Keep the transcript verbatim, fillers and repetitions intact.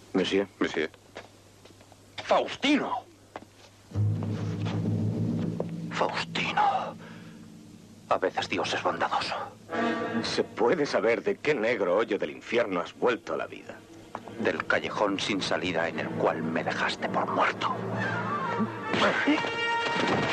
Monsieur. Monsieur. ¡Faustino! Faustino. A veces Dios es bondadoso. ¿Se puede saber de qué negro hoyo del infierno has vuelto a la vida? Del callejón sin salida en el cual me dejaste por muerto.